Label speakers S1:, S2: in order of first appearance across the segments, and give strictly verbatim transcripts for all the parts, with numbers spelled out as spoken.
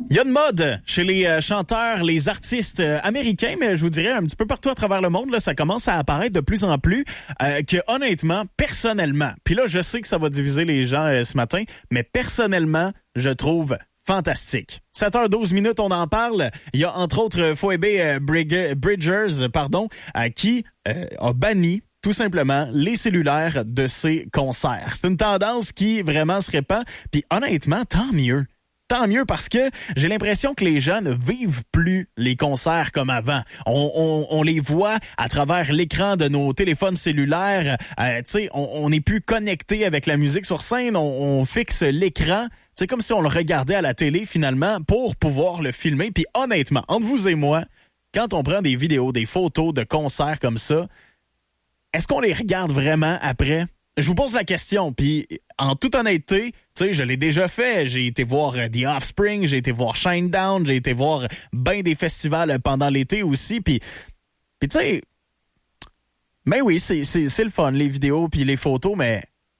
S1: Il y a une mode chez les euh, chanteurs, les artistes euh, américains, mais je vous dirais un petit peu partout à travers le monde, là, ça commence à apparaître de plus en plus euh, que honnêtement, personnellement, puis là je sais que ça va diviser les gens euh, ce matin, mais personnellement, je trouve fantastique. sept heures douze minutes, on en parle. Il y a entre autres Phoebe euh, Brig- Bridgers, pardon, euh, qui euh, a banni tout simplement les cellulaires de ses concerts. C'est une tendance qui vraiment se répand, puis honnêtement, tant mieux. Tant mieux parce que j'ai l'impression que les gens ne vivent plus les concerts comme avant. On, on, on les voit à travers l'écran de nos téléphones cellulaires. Euh, tu sais, on n'est plus connecté avec la musique sur scène. On, on fixe l'écran. C'est comme si on le regardait à la télé finalement pour pouvoir le filmer. Puis honnêtement, entre vous et moi, quand on prend des vidéos, des photos de concerts comme ça, est-ce qu'on les regarde vraiment après? Je vous pose la question, puis en toute honnêteté, tu sais, je l'ai déjà fait. J'ai été voir The Offspring, j'ai été voir Shinedown, j'ai été voir ben des festivals pendant l'été aussi, puis puis tu sais, ben oui, c'est, c'est, c'est le fun, les vidéos puis les photos, mais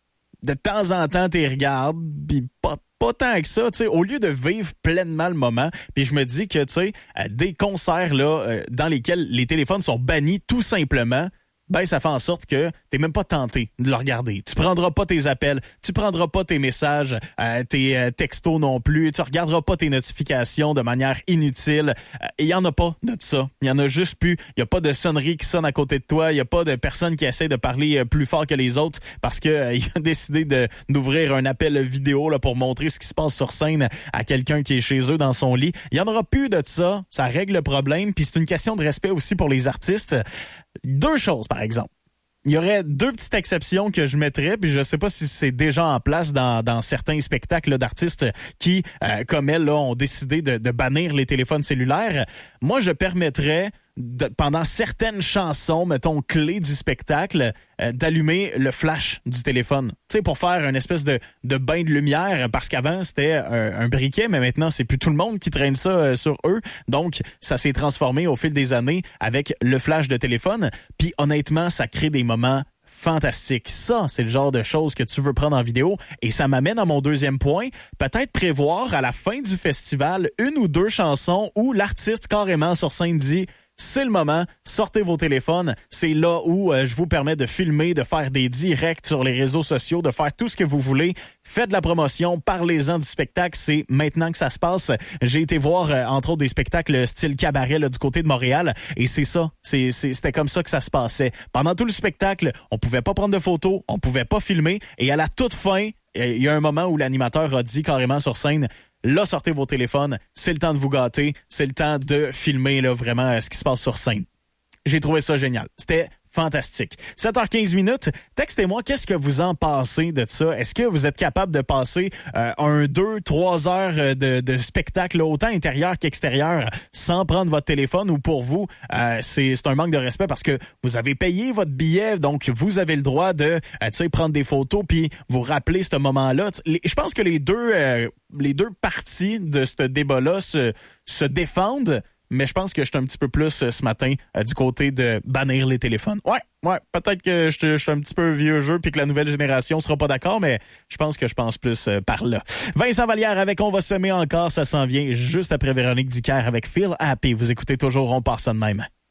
S1: de temps en temps, tu les regardes, puis pas pas tant que ça, tu sais, au lieu de vivre pleinement le moment, puis je me dis que, tu sais, des concerts là, euh, dans lesquels les téléphones sont bannis tout simplement, ben ça fait en sorte que t'es même pas tenté de le regarder. Tu prendras pas tes appels, tu prendras pas tes messages, euh, tes euh, textos non plus, tu regarderas pas tes notifications de manière inutile. Euh, et il y en a pas de ça. Il y en a juste plus. Il y a pas de sonnerie qui sonne à côté de toi. Il y a pas de personne qui essaie de parler euh, plus fort que les autres parce que euh, il a décidé de d'ouvrir un appel vidéo là pour montrer ce qui se passe sur scène à quelqu'un qui est chez eux dans son lit. Il y en aura plus de ça. Ça règle le problème. Puis c'est une question de respect aussi pour les artistes. Deux choses, par exemple. Il y aurait deux petites exceptions que je mettrais, puis je sais pas si c'est déjà en place dans, dans certains spectacles là, d'artistes qui, euh, comme elle, là, ont décidé de, de bannir les téléphones cellulaires. Moi, je permettrais, de, pendant certaines chansons, mettons, clés du spectacle, euh, d'allumer le flash du téléphone. Tu sais, pour faire une espèce de, de bain de lumière, parce qu'avant, c'était un, un briquet, mais maintenant, c'est plus tout le monde qui traîne ça euh, sur eux. Donc, ça s'est transformé au fil des années avec le flash de téléphone. Puis, honnêtement, ça crée des moments fantastiques. Ça, c'est le genre de choses que tu veux prendre en vidéo. Et ça m'amène à mon deuxième point. Peut-être prévoir à la fin du festival une ou deux chansons où l'artiste carrément sur scène dit « C'est le moment, sortez vos téléphones. C'est là où euh, je vous permets de filmer, de faire des directs sur les réseaux sociaux, de faire tout ce que vous voulez. Faites de la promotion, parlez-en du spectacle. C'est maintenant que ça se passe. J'ai été voir, euh, entre autres, des spectacles style cabaret là, du côté de Montréal. Et c'est ça. C'est, c'est, c'était comme ça que ça se passait. Pendant tout le spectacle, on pouvait pas prendre de photos, on pouvait pas filmer. Et à la toute fin, il y a un moment où l'animateur a dit carrément sur scène, là, sortez vos téléphones, c'est le temps de vous gâter, c'est le temps de filmer là vraiment ce qui se passe sur scène. J'ai trouvé ça génial. C'était fantastique. sept heures quinze minutes. Textez-moi, qu'est-ce que vous en pensez de ça? Est-ce que vous êtes capable de passer euh, un, deux, trois heures de, de spectacle, autant intérieur qu'extérieur, sans prendre votre téléphone ou pour vous, euh, c'est, c'est un manque de respect parce que vous avez payé votre billet, donc vous avez le droit de euh, tu sais, prendre des photos puis vous rappeler ce moment-là. Les, je pense que les deux, euh, les deux parties de ce débat-là se, se défendent. Mais je pense que je suis un petit peu plus euh, ce matin euh, du côté de bannir les téléphones. Ouais, ouais, peut-être que je, je suis un petit peu vieux jeu puis que la nouvelle génération sera pas d'accord, mais je pense que je pense plus euh, par là. Vincent Vallière avec On va s'aimer encore, ça s'en vient juste après Véronique Dicker avec Feel Happy. Vous écoutez toujours On part ça de même.